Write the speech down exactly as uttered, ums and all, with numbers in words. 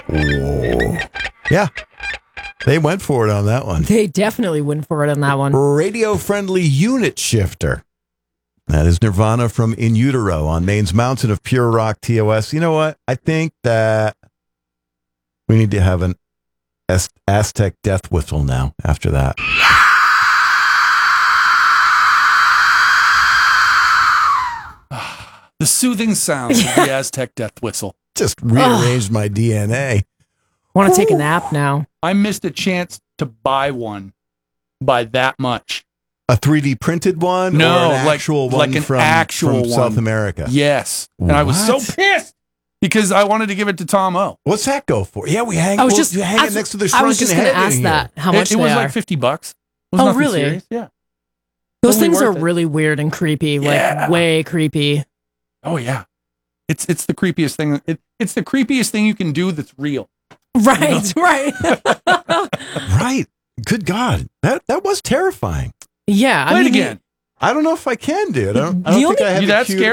Whoa. Yeah. They went for it on that one. They definitely went for it on that one. Radio-friendly unit shifter. That is Nirvana from In Utero on Maine's Mountain of Pure Rock T O S. You know what? I think that we need to have an Az- Aztec death whistle now after that. The soothing sounds of the Aztec death whistle. Just rearranged my D N A. Want to take a nap now. I missed a chance to buy one by that much. A three D printed one? No, or an like- actual like one an from, actual from one. South America. Yes. And I was so What? pissed because I wanted to give it to Tom O. What's that go for? Yeah, we hang. I was well, just you hang I it was- next to the I shrunken was just going head to ask in that. here. How much It, it they was are. like fifty bucks. It was Oh, nothing really? serious. Yeah. Those Totally things are worth it. really weird and creepy. Yeah. Like way creepy. Oh yeah. It's it's the creepiest thing. It, it's the creepiest thing you can do that's real. Right, right. Right. Good God. That that was terrifying. Yeah. I Play it mean, again. I don't know if I can do it. I don't, I The don't think only- I have You it that queued- scared?